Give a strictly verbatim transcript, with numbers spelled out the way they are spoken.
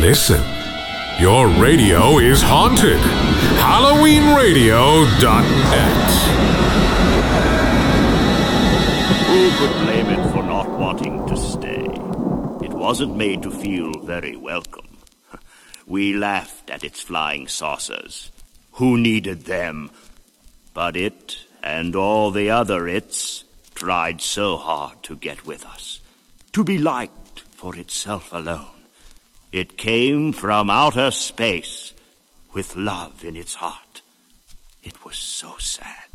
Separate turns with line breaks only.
listen. Your radio is haunted. Halloween Radio dot net.
Who could blame it for not wanting to stay? It wasn't made to feel very welcome. We laughed at its flying saucers. Who needed them? But it, and all the other its, tried so hard to get with us, to be liked for itself alone. It came from outer space with love in its heart. It was so sad.